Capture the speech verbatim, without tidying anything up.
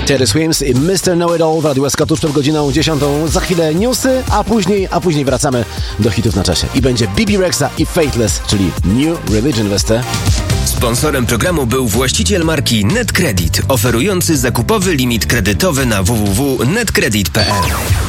Teddy Swims i mister Know-It-All w Radiu S K tuż przed godziną dziesiątą. Za chwilę newsy, a później, a później wracamy do hitów na czasie. I będzie B B Rexa i Faithless, czyli New Religion, Weste. Sponsorem programu był właściciel marki NetCredit, oferujący zakupowy limit kredytowy na w w w kropka netcredit kropka p l.